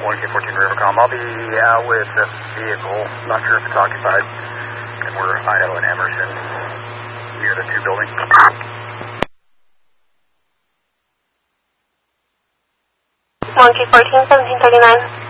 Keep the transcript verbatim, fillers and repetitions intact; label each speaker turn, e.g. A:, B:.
A: one K fourteen Rivercom. I'll be out with the vehicle. Not sure if it's occupied. And we're Idaho and Emerson near the two buildings.
B: one K fourteen, seventeen thirty-nine.